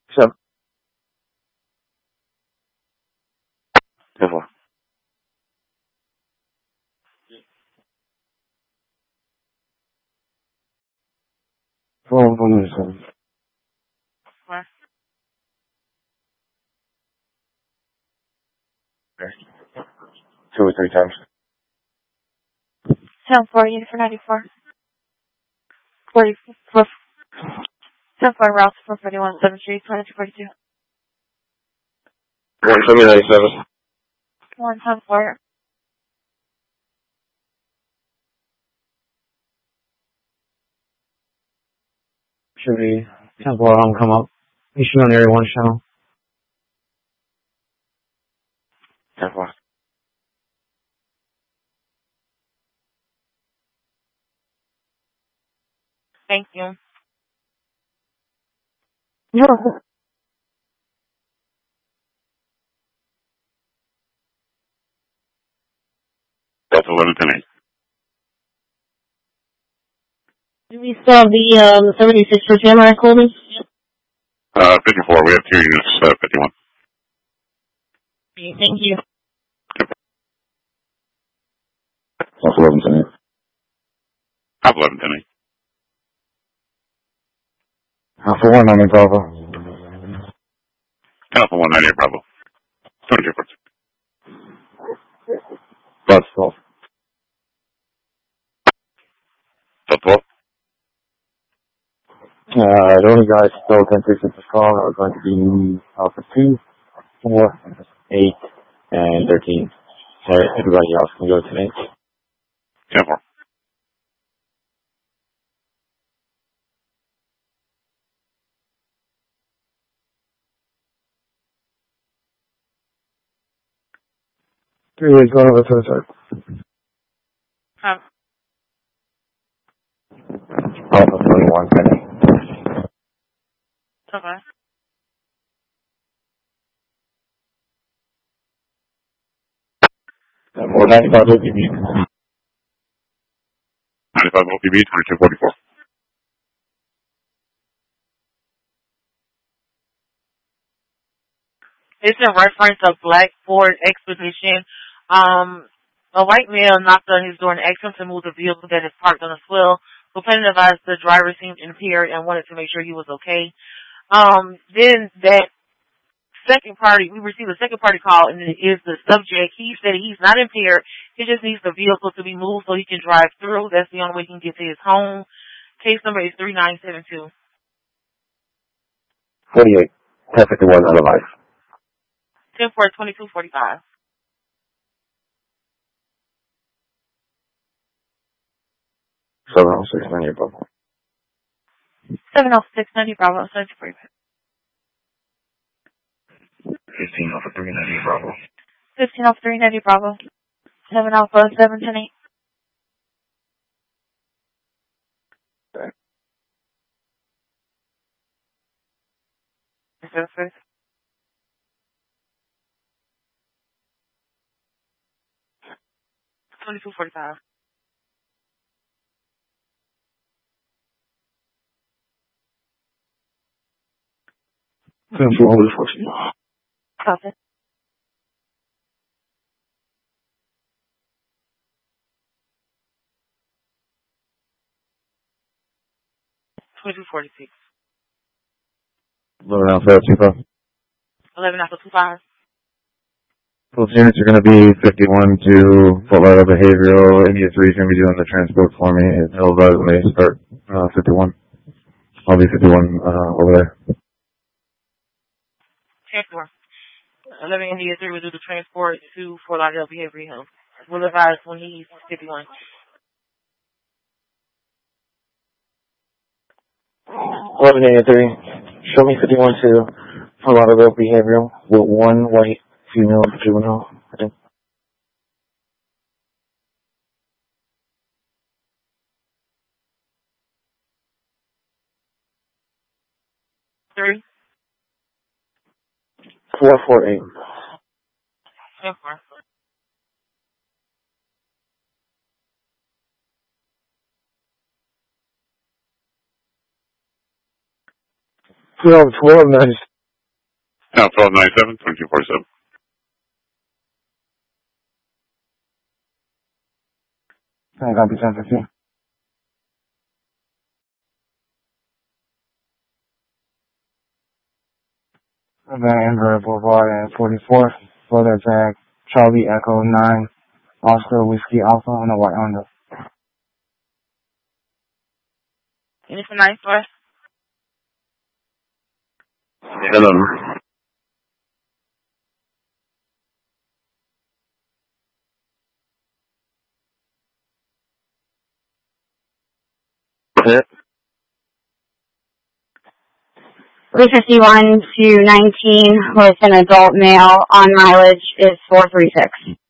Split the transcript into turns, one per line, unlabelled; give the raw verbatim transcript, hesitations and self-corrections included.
Seven. Ten four. Four one one seven.
What?
Two or three times.
Ten four, unit for ninety-four. Forty-four. Ten four, route four forty-one, seven Street, twenty-two forty-two.
One seven ninety-seven.
One ten four.
Should be ten four on come up. You should on area one channel.
Ten four.
Thank you.
Yeah.
That's eleven ten eight.
Do we still have the um, seventy-six for Tamarack Holdings?
Uh, fifty-four. We have two units, uh, fifty-one.
Okay, thank you.
That's eleven ten eight. Half eleven ten eight.
Alpha one ninety Bravo.
Alpha one ninety Bravo. twenty-two forty.
That's twelve.
So twelve.
Uh, the only guys still ten six at the call are going to be Alpha two, four, eight, and thirteen. So everybody else can go today.
ten four.
Three is going over to the side.
Um,
Alpha twenty-one ten eight.
okay.
Or ninety-five O P B.
ninety-five O P B, twenty-two forty-four.
It's in reference of Black Ford Expedition. Um, a white male knocked on his door and asked him to move the vehicle that is parked on the swell. Lieutenant advised the driver seemed impaired and wanted to make sure he was okay. Um, then that second party, we received a second party call, and it is the subject. He said he's not impaired. He just needs the vehicle to be moved so he can drive through. That's the only way he can get to his home. Case number is three nine seven two.
forty-eight. ten fifty-one on the life.
ten four twenty-two forty-five.
seven oh six ninety Bravo.
seven oh six ninety Bravo. Search for
fifteen Alpha three ninety Bravo.
fifteen oh three ninety Bravo. seven Alpha seven ten eight.
Okay.
Is that first? twenty-two forty-five.
ten four
Copy. twenty-two forty-six.
eleven Alpha two five.
eleven Alpha two five.
Those units are going to be fifty-one to Fort Lauderdale Behavioral. India three is going to be doing the transport for me. And they'll advise when they start uh, fifty-one. I'll be fifty-one uh, over there.
ten four. eleven India three will do the transport to Fort Lauderdale Behavioral Health. We'll advise when he's fifty-one.
eleven India three. Show me fifty-one to Fort Lauderdale Behavioral with one white female juvenile. I think.
Three.
four four eight.
ten four.
twelve twelve ninety.
Now, twelve ninety-seven, twenty-two forty-seven.
I got the Santa Fe. Van Amber Boulevard and forty-fourth, Florida Tag, Charlie Echo nine, Oscar Whiskey Alpha on a white Honda.
Anything nine four?
Hello. Yeah.
three fifty-one to nineteen with an adult male on mileage is four three six.